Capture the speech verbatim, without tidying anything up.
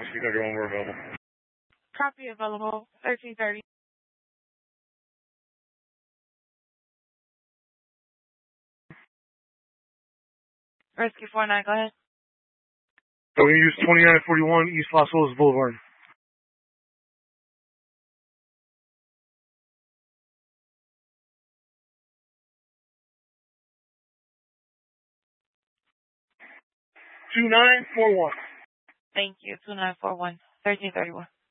Rescue thirty-one, we're available. Copy available, thirteen thirty. Rescue four nine, go ahead. So we use twenty-nine forty-one East Los Olas Boulevard. two nine four one. Thank you, two nine four one, thirteen thirty-one.